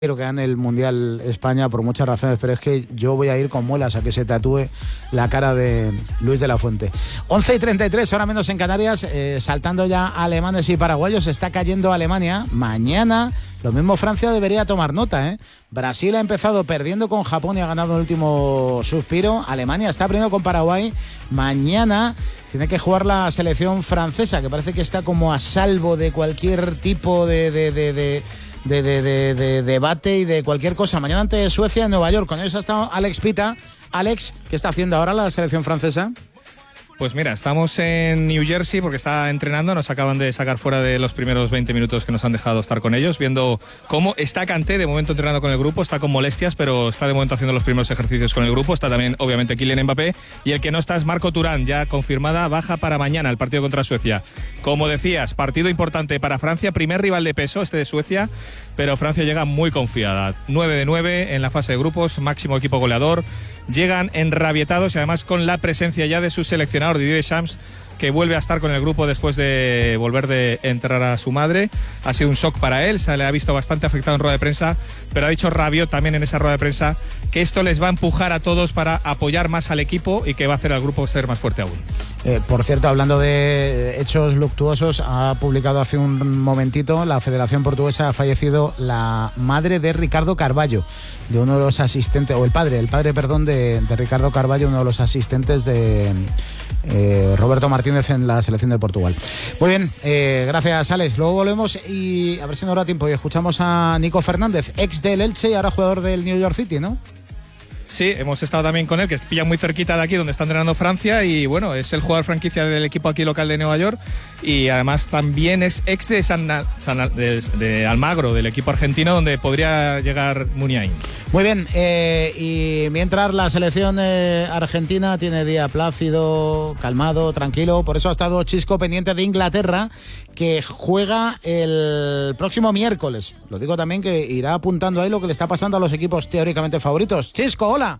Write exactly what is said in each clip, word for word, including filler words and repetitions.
Quiero que gane el Mundial España por muchas razones, pero es que yo voy a ir con muelas a que se tatúe la cara de Luis de la Fuente. once y treinta y tres, ahora menos en Canarias, eh, saltando ya alemanes y paraguayos, está cayendo Alemania. Mañana, lo mismo Francia debería tomar nota, ¿eh? Brasil ha empezado perdiendo con Japón y ha ganado el último suspiro. Alemania está perdiendo con Paraguay. Mañana tiene que jugar la selección francesa, que parece que está como a salvo de cualquier tipo de... de, de, de De, de, de, de debate y de cualquier cosa. Mañana ante Suecia en Nueva York. Con ellos ha estado Alex Pita. Alex, ¿qué está haciendo ahora la selección francesa? Pues mira, estamos en New Jersey porque está entrenando, nos acaban de sacar fuera de los primeros veinte minutos que nos han dejado estar con ellos, viendo cómo está Kanté de momento entrenando con el grupo, está con molestias, pero está de momento haciendo los primeros ejercicios con el grupo, está también obviamente Kylian Mbappé, y el que no está es Marco Turán, ya confirmada baja para mañana, el partido contra Suecia. Como decías, partido importante para Francia, primer rival de peso este de Suecia, pero Francia llega muy confiada, nueve de nueve en la fase de grupos, máximo equipo goleador. Llegan enrabietados y además con la presencia ya de su seleccionador Didier Deschamps, que vuelve a estar con el grupo después de volver de enterrar a su madre. Ha sido un shock para él, se le ha visto bastante afectado en rueda de prensa, pero ha dicho Rabiot también en esa rueda de prensa que esto les va a empujar a todos para apoyar más al equipo y que va a hacer al grupo ser más fuerte aún. Eh, por cierto, hablando de hechos luctuosos, ha publicado hace un momentito la Federación Portuguesa, ha fallecido la madre de Ricardo Carvalho, de uno de los asistentes, o el padre, el padre, perdón, de, de Ricardo Carvalho, uno de los asistentes de eh, Roberto Martínez en la selección de Portugal. Muy bien, eh, gracias Alex. Luego volvemos y a ver si nos da tiempo y escuchamos a Nico Fernández, ex del Elche y ahora jugador del New York City, ¿no? Sí, hemos estado también con él, que pilla muy cerquita de aquí donde está entrenando Francia, y bueno, es el jugador franquicia del equipo aquí local de Nueva York, y además también es ex de, San, San, de, de Almagro, del equipo argentino, donde podría llegar Muniain. Muy bien, eh, y mientras la selección eh, argentina tiene día plácido, calmado, tranquilo, por eso ha estado Chisco pendiente de Inglaterra, que juega el próximo miércoles. Lo digo también que irá apuntando ahí lo que le está pasando a los equipos teóricamente favoritos. Chisco, hola.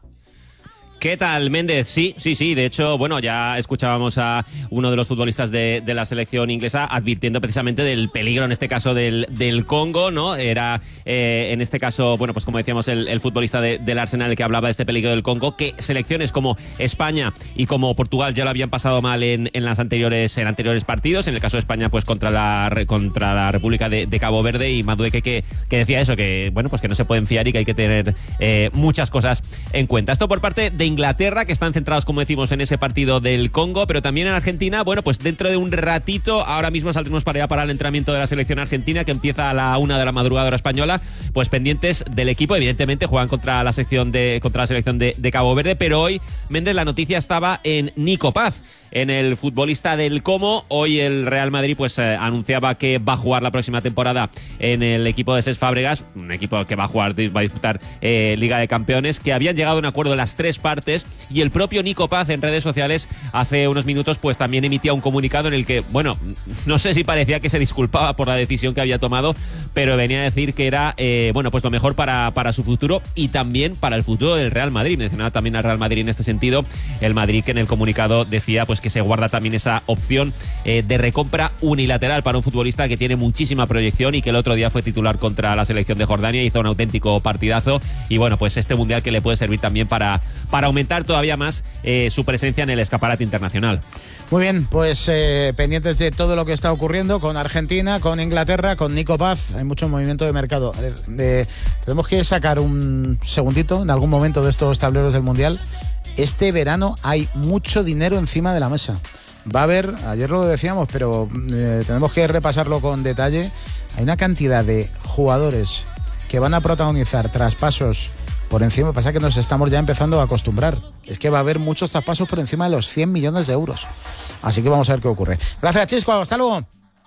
¿Qué tal, Méndez? Sí, sí, sí. De hecho, bueno, ya escuchábamos a uno de los futbolistas de, de la selección inglesa advirtiendo precisamente del peligro, en este caso, del, del Congo, ¿no? Era, eh, en este caso, bueno, pues como decíamos, el, el futbolista de, del Arsenal el que hablaba de este peligro del Congo, que selecciones como España y como Portugal ya lo habían pasado mal en, en, las anteriores, en anteriores partidos. En el caso de España, pues contra la, contra la República de, de Cabo Verde, y Madueke que, que decía eso, que, bueno, pues que no se pueden fiar y que hay que tener eh, muchas cosas en cuenta. Esto por parte de Inglaterra, que están centrados, como decimos, en ese partido del Congo, pero también en Argentina. Bueno, pues dentro de un ratito, ahora mismo saldremos para allá para el entrenamiento de la selección argentina, que empieza a la una de la madrugada hora española, pues pendientes del equipo. Evidentemente juegan contra la sección de contra la selección de, de Cabo Verde, pero hoy, Méndez, la noticia estaba en Nico Paz, en el futbolista del Como. Hoy el Real Madrid pues eh, anunciaba que va a jugar la próxima temporada en el equipo de Cesc Fábregas, un equipo que va a jugar, va a disputar eh, Liga de Campeones, que habían llegado a un acuerdo las tres partes, y el propio Nico Paz en redes sociales hace unos minutos pues también emitía un comunicado en el que, bueno, no sé si parecía que se disculpaba por la decisión que había tomado, pero venía a decir que era eh, bueno, pues lo mejor para, para su futuro y también para el futuro del Real Madrid. Mencionaba también al Real Madrid en este sentido, el Madrid, que en el comunicado decía pues que se guarda también esa opción eh, de recompra unilateral para un futbolista que tiene muchísima proyección y que el otro día fue titular contra la selección de Jordania, hizo un auténtico partidazo, y bueno, pues este mundial que le puede servir también para, para aumentar todavía más eh, su presencia en el escaparate internacional. Muy bien, pues eh, pendientes de todo lo que está ocurriendo con Argentina, con Inglaterra, con Nico Paz. Hay mucho movimiento de mercado. A ver, de, tenemos que sacar un segundito en algún momento de estos tableros del mundial. Este verano hay mucho dinero encima de la mesa. Va a haber, ayer lo decíamos, pero eh, tenemos que repasarlo con detalle. Hay una cantidad de jugadores que van a protagonizar traspasos por encima. Pasa que nos estamos ya empezando a acostumbrar. Es que va a haber muchos traspasos por encima de los cien millones de euros. Así que vamos a ver qué ocurre. Gracias, Chisco. Hasta luego.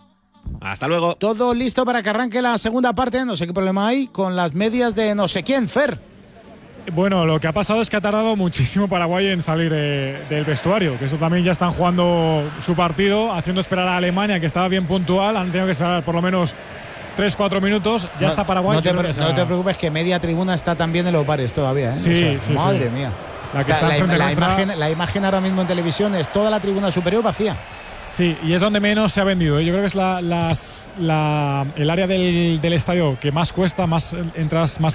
Hasta luego. Todo listo para que arranque la segunda parte. No sé qué problema hay con las medias de no sé quién, Fer. Bueno, lo que ha pasado es que ha tardado muchísimo Paraguay en salir eh, del vestuario, que eso también ya están jugando su partido, haciendo esperar a Alemania, que estaba bien puntual. Han tenido que esperar por lo menos tres cuatro minutos. Ya no, está Paraguay. No te, pre- no te preocupes, que media tribuna está también en los bares todavía, ¿eh? Sí, o sea, sí, madre sí. mía. La, que está, está la, la, nuestra... imagen, la imagen ahora mismo en televisión es toda la tribuna superior vacía. Sí, y es donde menos se ha vendido, ¿eh? Yo creo que es la, las, la, el área del, del estadio que más cuesta, más entradas más